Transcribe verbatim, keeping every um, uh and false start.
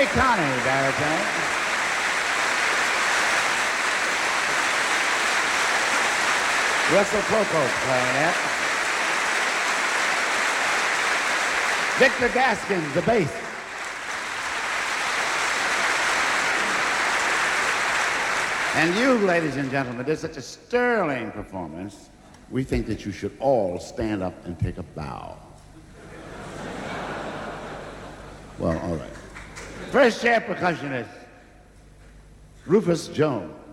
Connie, baritone. Russell Poco, clarinet. Victor Gaskins, the bass. And you, ladies and gentlemen, did such a sterling performance, we think that you should all stand up and take a bow. Well, all right. First chair percussionist, Rufus Jones.